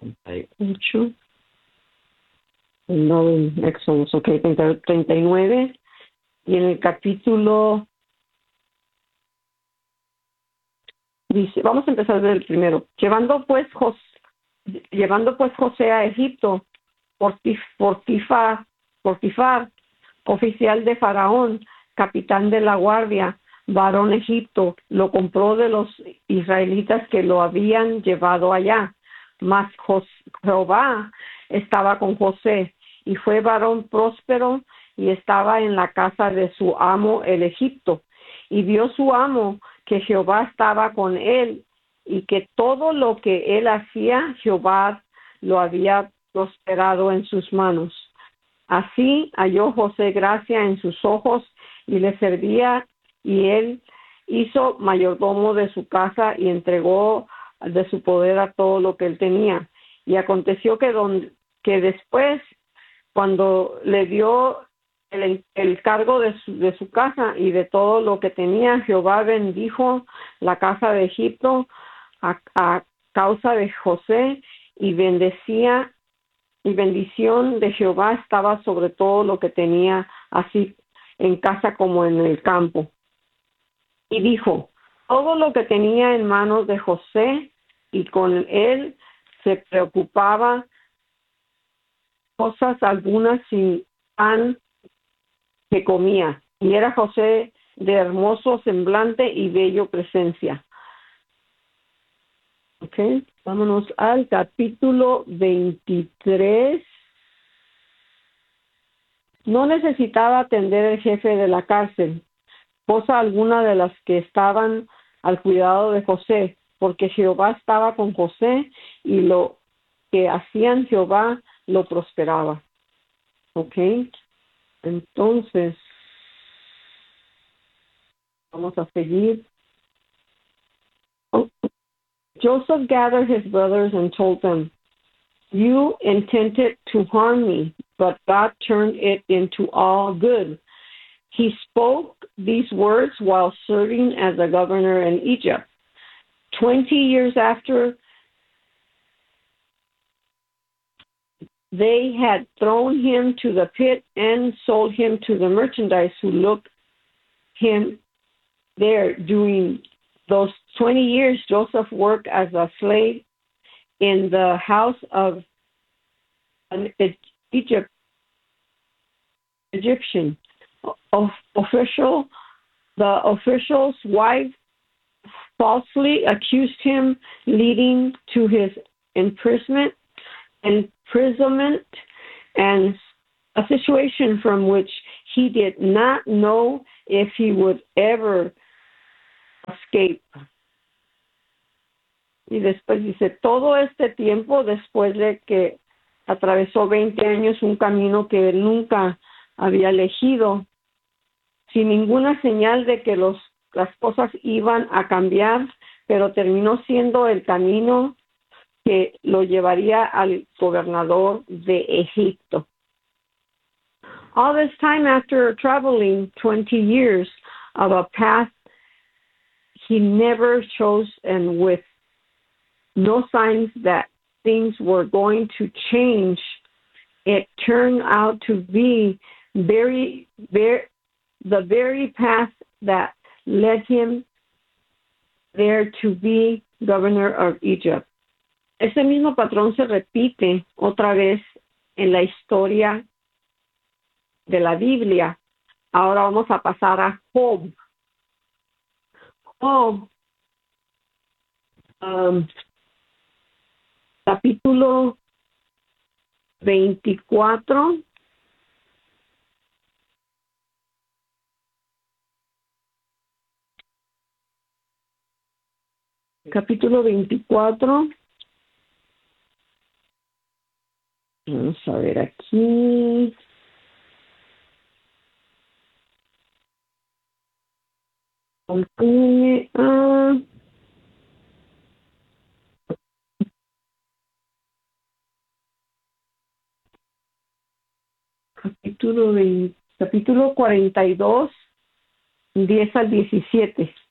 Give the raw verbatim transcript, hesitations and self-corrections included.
treinta y ocho. No, en Éxodo, ok, treinta, treinta y nueve. Y en el capítulo, dice, vamos a empezar desde el primero. Llevando pues, Jos, llevando pues José a Egipto, Portif, Portifar, Portifar, oficial de Faraón, capitán de la guardia, varón Egipto, lo compró de los israelitas que lo habían llevado allá. Mas Jos, Jehová estaba con José, y fue varón próspero, y estaba en la casa de su amo el Egipto. Y vio su amo que Jehová estaba con él, y que todo lo que él hacía, Jehová lo había prosperado en sus manos. Así halló José gracia en sus ojos, y le servía, y él hizo mayordomo de su casa, y entregó de su poder a todo lo que él tenía. Y aconteció que, don, que después, cuando le dio el, el cargo de su, de su casa y de todo lo que tenía, Jehová bendijo la casa de Egipto a, a causa de José, y bendecía, y bendición de Jehová estaba sobre todo lo que tenía, así en casa como en el campo. Y dijo, todo lo que tenía en manos de José, y con él se preocupaba cosas algunas sin pan que comía. Y era José de hermoso semblante y bello presencia. Ok, vámonos al capítulo veintitrés. No necesitaba atender el jefe de la cárcel, cosa alguna de las que estaban al cuidado de José, porque Jehová estaba con José, y lo que hacían Jehová lo prosperaba. Ok, entonces vamos a seguir. Oh, Joseph gathered his brothers and told them, you intended to harm me, but God turned it into all good. He spoke these words while serving as a governor in Egypt. Twenty years after they had thrown him to the pit and sold him to the merchandise who looked him there. During those twenty years, Joseph worked as a slave in the house of an Egypt, Egyptian of official. The official's wife falsely accused him, leading to his imprisonment, imprisonment, and a situation from which he did not know if he would ever escape. Y después dice, todo este tiempo, después de que atravesó veinte años, un camino que él nunca había elegido, sin ninguna señal de que los, las cosas iban a cambiar, pero terminó siendo el camino que lo llevaría al gobernador de Egipto. All this time, after traveling twenty years of a path he never chose, and with no signs that things were going to change, it turned out to be very, very, the very path that led him there to be governor of Egypt. Ese mismo patrón se repite otra vez en la historia de la Biblia. Ahora vamos a pasar a Job. Job, um, capítulo veinticuatro. Capítulo veinticuatro. Vamos a ver aquí. Acompáñenme a... Capítulo veinte, capítulo cuarenta y dos, diez al diecisiete.